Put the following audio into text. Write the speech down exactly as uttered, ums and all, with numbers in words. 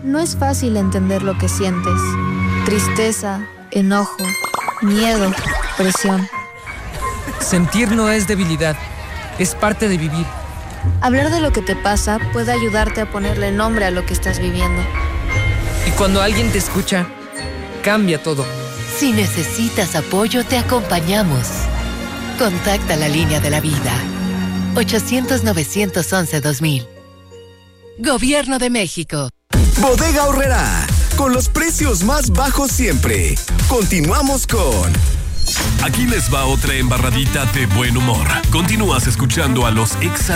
No es fácil entender lo que sientes. Tristeza, enojo, miedo, presión. Sentir no es debilidad, es parte de vivir. Hablar de lo que te pasa puede ayudarte a ponerle nombre a lo que estás viviendo. Y cuando alguien te escucha, cambia todo. Si necesitas apoyo, te acompañamos. Contacta la línea de la vida. ochocientos, novecientos once, dos mil. Gobierno de México. Bodega Aurrerá, con los precios más bajos siempre. Continuamos con... Aquí les va otra embarradita de buen humor. Continúas escuchando a los ex